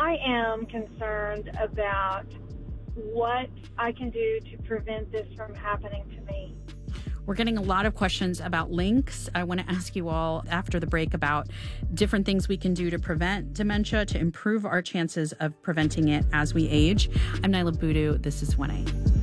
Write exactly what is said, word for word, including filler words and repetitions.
I am concerned about what I can do to prevent this from happening to me. We're getting a lot of questions about links. I want to ask you all after the break about different things we can do to prevent dementia, to improve our chances of preventing it as we age. I'm Nyla Boodoo. This is one A.